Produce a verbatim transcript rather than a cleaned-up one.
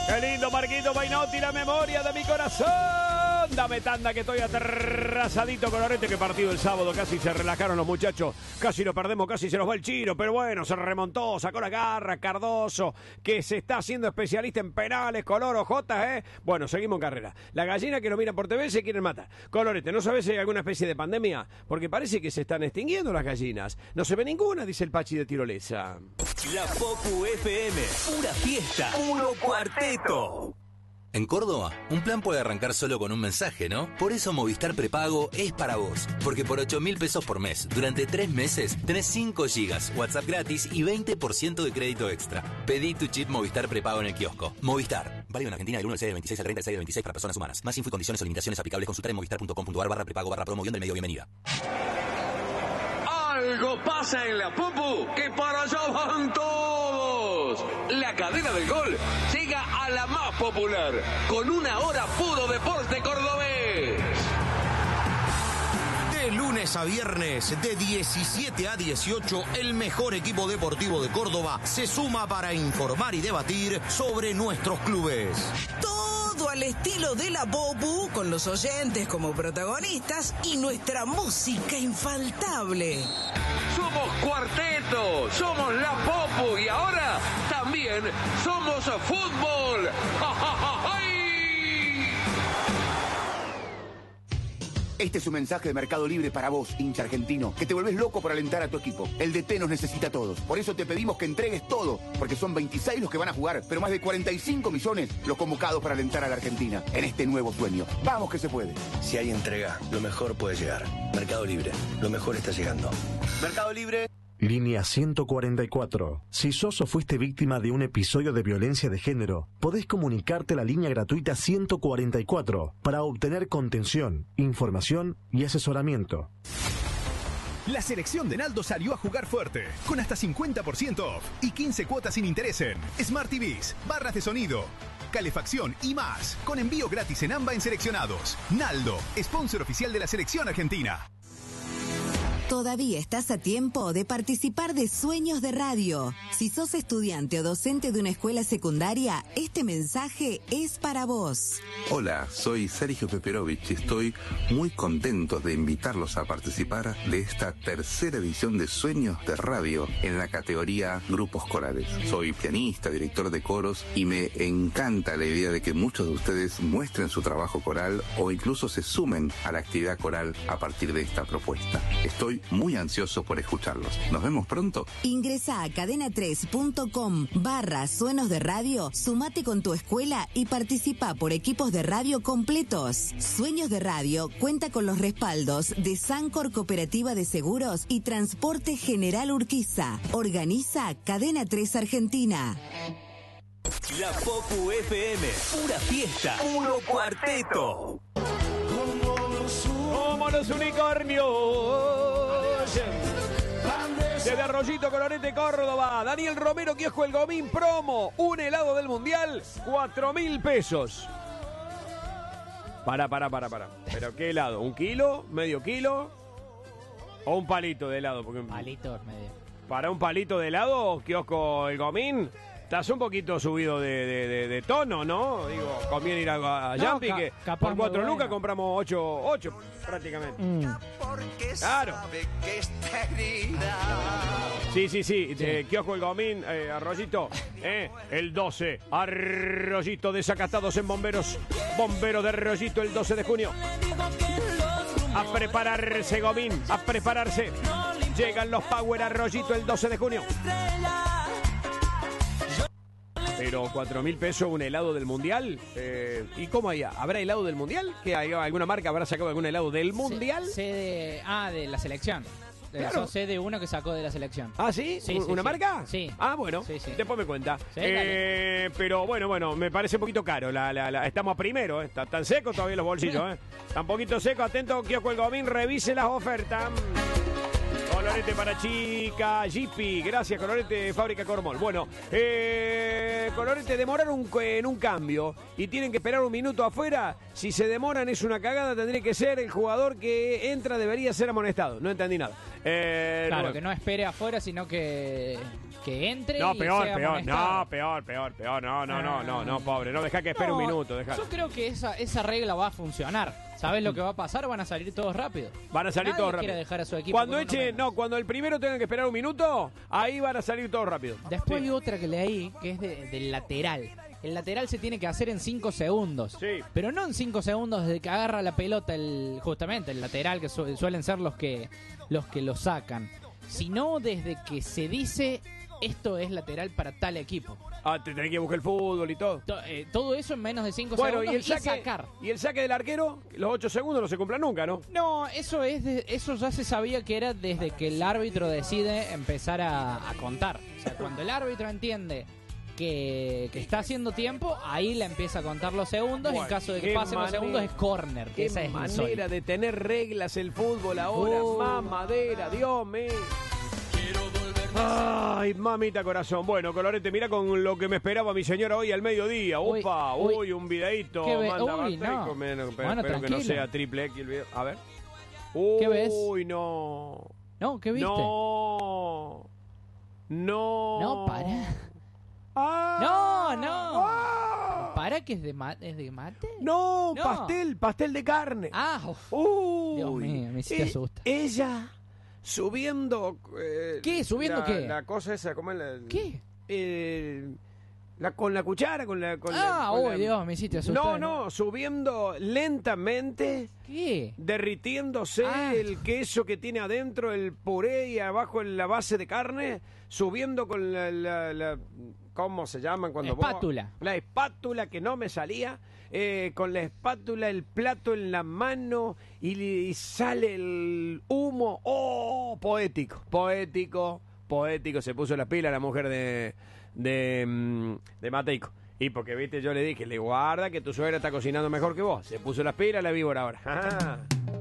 Qué lindo, Marquito Bainotti, la memoria de mi corazón. Dame tanda que estoy aterrazadito, Colorete. Qué partido el sábado, casi se relajaron los muchachos. Casi lo perdemos, casi se nos va el Chiro. Pero bueno, se remontó, sacó la garra. Cardoso, que se está haciendo especialista en penales, color ojotas, ¿eh? Bueno, seguimos en carrera. La gallina que lo mira por T V se quieren matar. Colorete, ¿no sabes si hay alguna especie de pandemia? Porque parece que se están extinguiendo las gallinas. No se ve ninguna, dice el Pachi de Tirolesa. La Popu F M, pura fiesta, puro cuarteto. En Córdoba, un plan puede arrancar solo con un mensaje, ¿no? Por eso Movistar Prepago es para vos. Porque por ocho mil pesos por mes, durante tres meses, tenés cinco gigas, WhatsApp gratis y veinte por ciento de crédito extra. Pedí tu chip Movistar Prepago en el kiosco. Movistar. Válido en Argentina del uno del seis del veintiséis al treinta del seis del veintiséis para personas humanas. Más info y condiciones o limitaciones aplicables. Consultar en movistar.com.ar barra prepago barra promoción del medio. Bienvenida. Algo pasa en la Popu, que para allá van todos. La cadena del gol llega a la más popular, con una hora puro deporte cordobés. De lunes a viernes, de diecisiete a dieciocho, el mejor equipo deportivo de Córdoba se suma para informar y debatir sobre nuestros clubes. Todo al estilo de la Popu, con los oyentes como protagonistas y nuestra música infaltable. Somos cuarteto, somos la Popu y ahora también somos fútbol. ¡Ja, ja, ja, ja! Este es un mensaje de Mercado Libre para vos, hincha argentino, que te volvés loco por alentar a tu equipo. El D T nos necesita a todos. Por eso te pedimos que entregues todo, porque son veintiséis los que van a jugar, pero más de cuarenta y cinco millones los convocados para alentar a la Argentina en este nuevo sueño. Vamos que se puede. Si hay entrega, lo mejor puede llegar. Mercado Libre, lo mejor está llegando. Mercado Libre. Línea ciento cuarenta y cuatro. Si sos o fuiste víctima de un episodio de violencia de género, podés comunicarte a la línea gratuita ciento cuarenta y cuatro para obtener contención, información y asesoramiento. La selección de Naldo salió a jugar fuerte, con hasta cincuenta por ciento off y quince cuotas sin interés en Smart T Vs, barras de sonido, calefacción y más, con envío gratis en AMBA en seleccionados. Naldo, sponsor oficial de la selección argentina. Todavía estás a tiempo de participar de Sueños de Radio. Si sos estudiante o docente de una escuela secundaria, este mensaje es para vos. Hola, soy Sergio Peperovich y estoy muy contento de invitarlos a participar de esta tercera edición de Sueños de Radio en la categoría Grupos Corales. Soy pianista, director de coros y me encanta la idea de que muchos de ustedes muestren su trabajo coral o incluso se sumen a la actividad coral a partir de esta propuesta. Estoy muy ansioso por escucharlos. ¿Nos vemos pronto? Ingresa a cadena tres punto com barra Sueños de Radio, sumate con tu escuela y participa por equipos de radio completos. Sueños de Radio cuenta con los respaldos de Sancor Cooperativa de Seguros y Transporte General Urquiza. Organiza Cadena tres Argentina. La Popu F M, pura fiesta, puro cuarteto. Como los unicornios. Desde Arroyito, Colorete, Córdoba. Daniel Romero, Kiosco El Gomín, promo. Un helado del Mundial, cuatro mil pesos. Para, para, para, para. ¿Pero qué helado? ¿Un kilo? ¿Medio kilo? ¿O un palito de helado? Porque Palitos medio. Para un palito de helado, Kiosco El Gomín, estás un poquito subido de, de, de, de tono, ¿no? Digo, conviene ir a, a No, Yampi, ca- que capaz por cuatro muy lucas bueno. compramos ocho, ocho prácticamente. Mm. Claro. Sí, sí, sí, eh, Kiosco El Gomín, eh, Arroyito, eh, el doce, Arroyito, desacatados en bomberos, bomberos de Arroyito el doce de junio. A prepararse, Gomín, a prepararse. Llegan los Power Arroyito el doce de junio. Pero cuatro mil pesos un helado del Mundial. Eh, ¿Y cómo hay? ¿Habrá helado del Mundial? ¿Que hay alguna marca habrá sacado algún helado del Mundial? C, C de, ah, de la selección. De, Claro. Son C de uno que sacó de la selección. ¿Ah, sí? Sí, sí, ¿Una sí. marca? Sí. Ah, bueno, Sí, sí. después me cuenta. Sí, eh, pero bueno, bueno, me parece un poquito caro. La, la, la- estamos a primero, ¿eh? Está tan secos todavía los bolsillos, ¿eh? Está un poquito seco, atento, Kiosco El Gomín, revise las ofertas. colorete para chica, Jippy. Gracias, colorete Fábrica Cormol. Bueno, eh, colorete, demoraron en un cambio y tienen que esperar un minuto afuera. Si se demoran es una cagada, tendría que ser el jugador que entra, debería ser amonestado. No entendí nada. Eh, Claro, bueno. que no espere afuera, sino que, que entre No, y peor, sea peor, amonestado. no, peor, peor, peor, no, no, no, no, no, pobre, no, deja que espere No, un minuto, deja. Yo creo que esa, esa regla va a funcionar. ¿Sabes lo que va a pasar? Van a salir todos rápido. Van a salir Nadie todos quiere rápido. dejar a su equipo Cuando con uno eche, menos. no, cuando el primero tenga que esperar un minuto, ahí van a salir todos rápido. Después hay otra que leí, que es de- del lateral. El lateral se tiene que hacer en cinco segundos. Sí. Pero no en cinco segundos desde que agarra la pelota el justamente el lateral, que su- suelen ser los que, los que lo sacan. Sino desde que se dice esto es lateral para tal equipo. Ah, te tenés que buscar el fútbol y todo. To- eh, todo eso en menos de cinco Bueno, segundos y el saque, sacar. y el saque del arquero, los ocho segundos no se cumplan nunca, ¿no? No, eso es de- eso ya se sabía que era desde que el árbitro decide empezar a, a contar. O sea, cuando el árbitro entiende que, que está haciendo tiempo, ahí le empieza a contar los segundos. Bueno, en caso de que qué pasen los manera- segundos es córner. que Qué Esa es manera insólita. de tener reglas el fútbol ahora, Oh. mamadera, Dios mío. Ay, mamita corazón. Bueno, colorete, mira con lo que me esperaba mi señora hoy al mediodía. Uy, Upa, uy, uy. un videíto. ¿Qué ve- manda uy, Barteico, no. menos- pero Bueno, espero que no tranquilo. sea triple X el video. A ver. ¿Qué ves? Uy, no. No, ¿qué viste? No. No. No, para. Ah. No, no. Ah. ¿Para que es de, ma- es de mate? No, No. pastel, pastel de carne. Ah, uf. Uy. Dios mío, me hiciste Eh, asusta. Ella subiendo. eh, ¿Qué? ¿Subiendo la- qué? La cosa esa, ¿cómo es la? ¿Qué? Eh, la, con la cuchara, con la. Con la- Ah, con uy, la- Dios, me hiciste asustar. No, no, subiendo lentamente, ¿Qué? derritiéndose Ah. el queso que tiene adentro, el puré y abajo en la base de carne, subiendo con la. la- la- ¿Cómo se llaman cuando vos- Espátula. La espátula que no me salía. eh, con la espátula, el plato en la mano y, y sale el humo. ¡Oh! Poético, poético, poético. Se puso la pila la mujer de, de, mm, de Mateico. Y porque, viste, yo le dije, le guarda que tu suegra está cocinando mejor que vos. Se puso las pilas la víbora ahora.